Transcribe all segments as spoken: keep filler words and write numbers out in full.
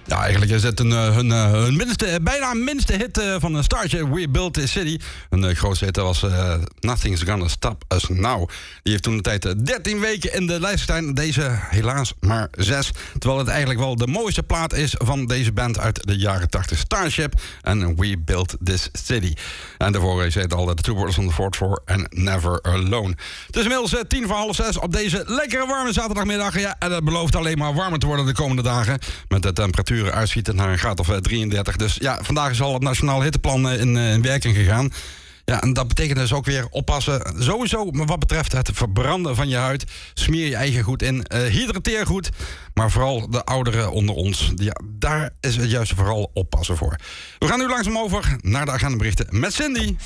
Ja, eigenlijk is het een, hun, hun minste, bijna minste hit van Starship, We Built This City. Een uh, grootste hit was uh, Nothing's Gonna Stop Us Now. Die heeft toen de tijd dertien weken in de lijst gestaan. Deze helaas maar zes. Terwijl het eigenlijk wel de mooiste plaat is van deze band uit de jaren tachtig. Starship en We Built This City. En daarvoor is het al de Two Brothers on the Fourth Floor en Never Alone. Het is inmiddels uh, tien voor half zes op deze lekkere warme zaterdagmiddag. Ja, en het belooft alleen maar warmer te worden de komende dagen. Met de temperatuur uitschieten naar een graad of drieëndertig. Dus ja, vandaag is al het Nationaal Hitteplan in, in werking gegaan. Ja, en dat betekent dus ook weer oppassen. Sowieso wat betreft het verbranden van je huid. Smeer je eigen goed in. Uh, hydrateer goed. Maar vooral de ouderen onder ons. Ja, daar is het juist vooral oppassen voor. We gaan nu langzaam over naar de agendaberichten met Cindy.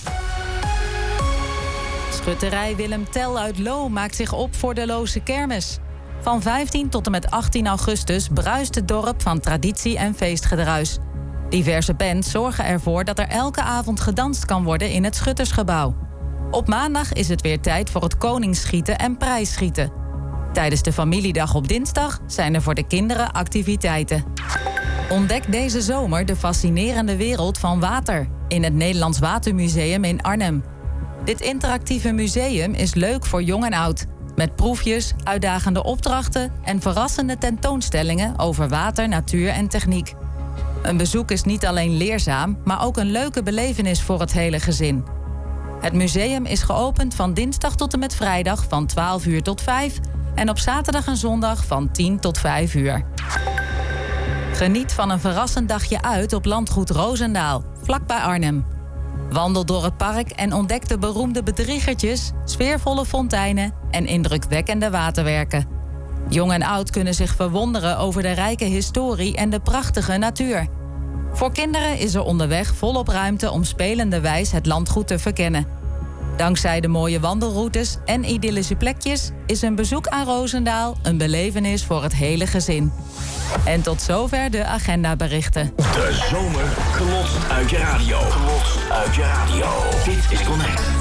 Schutterij Willem Tell uit Loo maakt zich op voor de Loose Kermis. Van vijftien tot en met achttien augustus bruist het dorp van traditie en feestgedruis. Diverse bands zorgen ervoor dat er elke avond gedanst kan worden in het Schuttersgebouw. Op maandag is het weer tijd voor het koningsschieten en prijsschieten. Tijdens de familiedag op dinsdag zijn er voor de kinderen activiteiten. Ontdek deze zomer de fascinerende wereld van water in het Nederlands Watermuseum in Arnhem. Dit interactieve museum is leuk voor jong en oud. Met proefjes, uitdagende opdrachten en verrassende tentoonstellingen over water, natuur en techniek. Een bezoek is niet alleen leerzaam, maar ook een leuke belevenis voor het hele gezin. Het museum is geopend van dinsdag tot en met vrijdag van twaalf uur tot vijf... en op zaterdag en zondag van tien tot vijf uur. Geniet van een verrassend dagje uit op landgoed Roosendaal, vlakbij Arnhem. Wandel door het park en ontdek de beroemde bedriegertjes, sfeervolle fonteinen en indrukwekkende waterwerken. Jong en oud kunnen zich verwonderen over de rijke historie en de prachtige natuur. Voor kinderen is er onderweg volop ruimte om spelenderwijs het landgoed te verkennen. Dankzij de mooie wandelroutes en idyllische plekjes is een bezoek aan Roosendaal een belevenis voor het hele gezin. En tot zover de agendaberichten. De zomer klotst uit je radio. Klotst uit je radio. Dit is Connect.